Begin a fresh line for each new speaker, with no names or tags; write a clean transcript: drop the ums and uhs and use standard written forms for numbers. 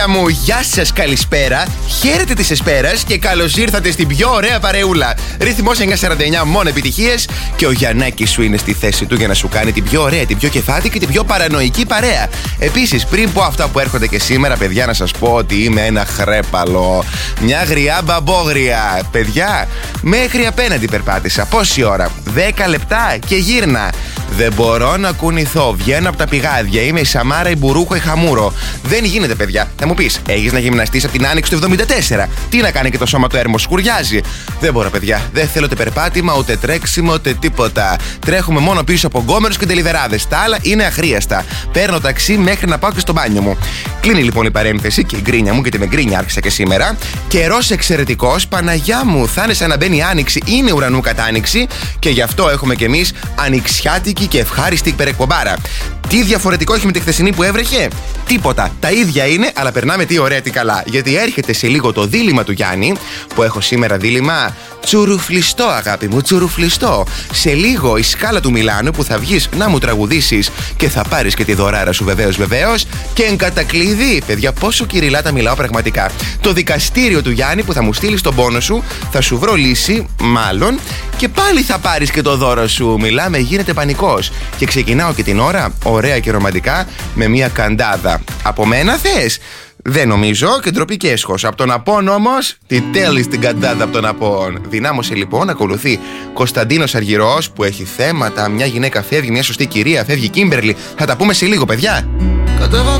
Μου, γεια σας, καλησπέρα. Χαίρετε της Εσπέρας και καλώς ήρθατε στην πιο ωραία παρεούλα. Ρυθμός 949, μόνο επιτυχίες. Και ο Γιαννάκης σου είναι στη θέση του για να σου κάνει την πιο ωραία, την πιο κεφάτη και την πιο παρανοϊκή παρέα. Επίσης, πριν πω αυτά που έρχονται και σήμερα, παιδιά, να σας πω ότι είμαι ένα χρέπαλο. Μια γριά μπαμπόγρια. Παιδιά, μέχρι απέναντι περπάτησα. Πόση ώρα? 10 λεπτά και γύρνα. Δεν μπορώ να κουνηθώ. Βγαίνω από τα πηγάδια. Είμαι η Σαμάρα, η Μπουρούχο, η Χαμούρο. Δεν γίνεται, παιδιά. Θα μου πεις, έχεις να γυμναστείς από την Άνοιξη του 74. Τι να κάνει και το σώμα του έρμος, σκουριάζει. Δεν μπορώ, παιδιά. Δεν θέλω ούτε περπάτημα, ούτε τρέξιμο, ούτε τίποτα. Τρέχουμε μόνο πίσω από γκόμενους και τελιδεράδες. Τα άλλα είναι αχρίαστα. Παίρνω ταξί μέχρι να πάω και στο μπάνιο μου. Κλείνει λοιπόν η παρένθεση και η γκρίνια μου, γιατί με γκρίνια άρχισα και σήμερα. Καιρός εξαιρετικός, Παναγιά μου, θα είναι σαν να μπαίνει άνοιξη, είναι ουρανού κατάνοιξη και γι' αυτό έχουμε κι εμείς ανοιξιάτικη και ευχάριστη υπερεκπομπάρα. Τι διαφορετικό έχει με τη χθεσινή που έβρεχε? Τίποτα. Τα ίδια είναι, αλλά περνάμε τι ωραία, τι καλά. Γιατί έρχεται σε λίγο το δίλημμα του Γιάννη, που έχω σήμερα δίλημμα τσουρουφλιστό, αγάπη μου, τσουρουφλιστό. Σε λίγο η σκάλα του Μιλάνου που θα βγεις να μου τραγουδήσεις και θα πάρεις και τη δωράρα σου, βεβαίως. Και εν κατακλείδη, παιδιά, πόσο κυριλά τα μιλάω πραγματικά. Το δικαστήριο του Γιάννη που θα μου στείλει τον πόνο σου, θα σου βρω λύση, μάλλον, και πάλι θα πάρεις και το δώρο σου. Μιλάμε, γίνεται πανικός. Και ξεκινάω και την ώρα, ωραία και ρομαντικά, με μια καντάδα. Από μένα θες? Δεν νομίζω, και ντροπή και έσχος. Από τον Απόν όμως, τη τέλει στην καντάδα από τον Απόν. Δυνάμωσε λοιπόν, ακολουθεί Κωνσταντίνος Αργυρός που έχει θέματα. Μια γυναίκα φεύγει, μια σωστή κυρία φεύγει, Κίμπερλι. Θα τα πούμε σε λίγο, παιδιά. Κατέβα